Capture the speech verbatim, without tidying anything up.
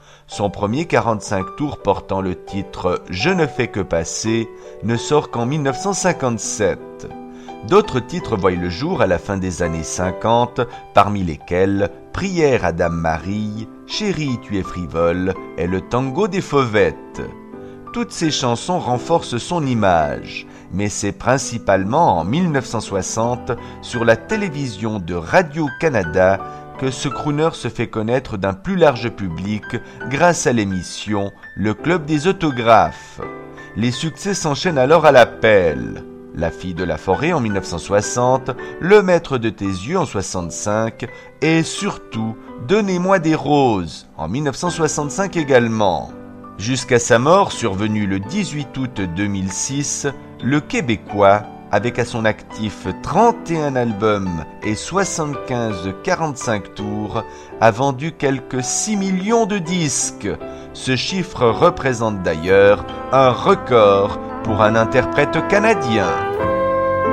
Son premier quarante-cinq tours portant le titre « Je ne fais que passer » ne sort qu'en mille neuf cent cinquante-sept. D'autres titres voient le jour à la fin des années cinquante, parmi lesquels « Prière à Dame Marie »,« Chérie, tu es frivole » et le tango des Fauvettes. Toutes ces chansons renforcent son image, mais c'est principalement en mille neuf cent soixante, sur la télévision de Radio-Canada, que ce crooner se fait connaître d'un plus large public grâce à l'émission Le Club des Autographes. Les succès s'enchaînent alors à l'appel. La fille de la forêt en mille neuf cent soixante, Le maître de tes yeux en soixante-cinq et surtout Donnez-moi des roses en mille neuf cent soixante-cinq également. Jusqu'à sa mort survenue le dix-huit août deux mille six, le Québécois, avec à son actif trente et un albums et soixante-quinze quarante-cinq tours, a vendu quelques six millions de disques. Ce chiffre représente d'ailleurs un record pour un interprète canadien.